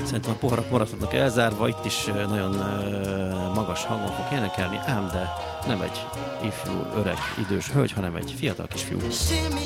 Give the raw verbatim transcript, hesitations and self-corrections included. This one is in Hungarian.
Szerintem a poharak maradhatnak elzárva, itt is nagyon magas hangon fog énekelni, ám de nem egy ifjú, öreg, idős hölgy, hanem egy fiatal kisfiú. Shimmy,